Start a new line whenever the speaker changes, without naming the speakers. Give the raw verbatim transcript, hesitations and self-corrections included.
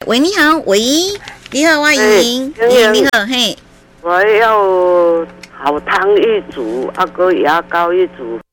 喂，你好，喂，你好，我莹莹，嘿，你好，嘿，
我要好汤一组，啊个牙膏一组，